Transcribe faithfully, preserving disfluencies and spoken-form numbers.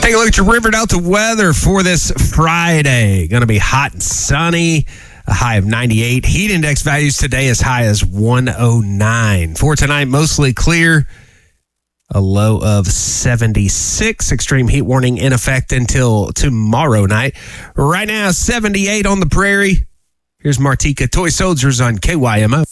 Take a look at your River Delta weather for this Friday. Going to be hot and sunny. A high of ninety-eight. Heat index values today as high as one oh nine. For tonight, mostly clear. A low of seventy-six. Extreme heat warning in effect until tomorrow night. Right now, seventy-eight on the prairie. Here's Martika Toy Soldiers on K Y M O.